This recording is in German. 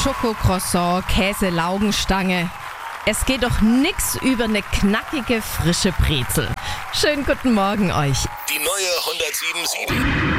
Schokocroissant, Käse-Laugenstange. Es geht doch nix über eine knackige, frische Brezel. Schönen guten Morgen euch. Die neue 107.7